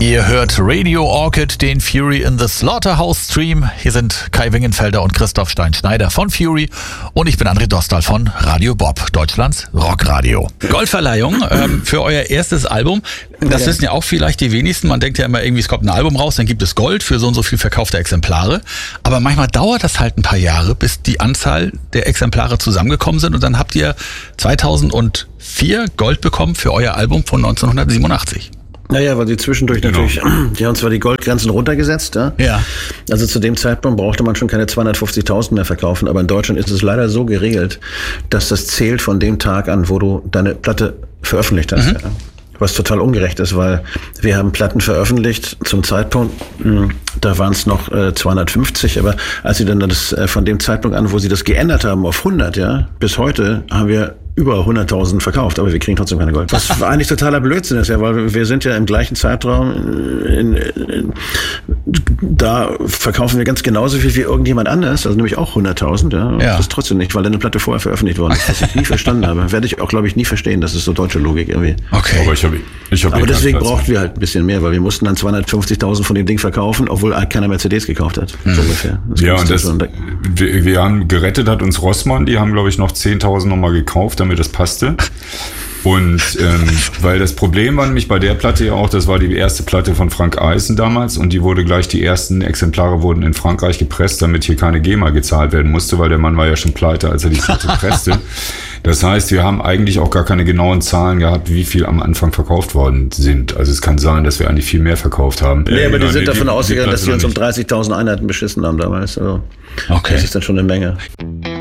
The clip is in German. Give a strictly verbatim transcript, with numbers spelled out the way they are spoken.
Ihr hört Radio Orchid, den Fury in the Slaughterhouse Stream. Hier sind Kai Wingenfelder und Christoph Stein-Schneider von Fury und ich bin André Dostal von Radio Bob, Deutschlands Rockradio. Goldverleihung ähm, für euer erstes Album. Das ja. wissen ja auch vielleicht die wenigsten. Man denkt ja immer irgendwie, es kommt ein Album raus, dann gibt es Gold für so und so viel verkaufte Exemplare. Aber manchmal dauert das halt ein paar Jahre, bis die Anzahl der Exemplare zusammengekommen sind und dann habt ihr zweitausendvier Gold bekommen für euer Album von neunzehnhundertsiebenundachtzig. Naja, weil sie zwischendurch genau. natürlich, die haben zwar die Goldgrenzen runtergesetzt, ja? ja. Also zu dem Zeitpunkt brauchte man schon keine zweihundertfünfzigtausend mehr verkaufen, aber in Deutschland ist es leider so geregelt, dass das zählt von dem Tag an, wo du deine Platte veröffentlicht hast. Mhm. Ja? Was total ungerecht ist, weil wir haben Platten veröffentlicht zum Zeitpunkt, da waren es noch äh, zweihundertfünfzig, aber als sie dann das äh, von dem Zeitpunkt an, wo sie das geändert haben auf hundert, ja, bis heute haben wir über hunderttausend verkauft, aber wir kriegen trotzdem keine Gold. Was eigentlich totaler Blödsinn ist, ja, weil wir sind ja im gleichen Zeitraum, in, in, da verkaufen wir ganz genauso viel wie irgendjemand anders, also nämlich auch hunderttausend, ja. ja. Das ist trotzdem nicht, weil eine Platte vorher veröffentlicht worden ist, was ich nie verstanden habe. Werde ich auch, glaube ich, nie verstehen, das ist so deutsche Logik irgendwie. Okay. Aber, ich hab, ich hab aber deswegen brauchten wir halt ein bisschen mehr, weil wir mussten dann zweihundertfünfzigtausend von dem Ding verkaufen, obwohl keiner mehr C Ds gekauft hat, hm. so ungefähr. Das ja, und das, wir, wir haben gerettet, hat uns Rossmann, die haben, glaube ich, noch zehntausend nochmal gekauft, damit das passte. Und ähm, weil das Problem war nämlich bei der Platte ja auch, das war die erste Platte von Frank Eisen damals und die wurde gleich, die ersten Exemplare wurden in Frankreich gepresst, damit hier keine GEMA gezahlt werden musste, weil der Mann war ja schon pleite, als er die Platte presste. Das heißt, wir haben eigentlich auch gar keine genauen Zahlen gehabt, wie viel am Anfang verkauft worden sind. Also es kann sein, dass wir eigentlich viel mehr verkauft haben. Nee, aber die sind davon ausgegangen, dass sie uns um dreißigtausend Einheiten beschissen haben damals. Also, okay. Das ist dann schon eine Menge.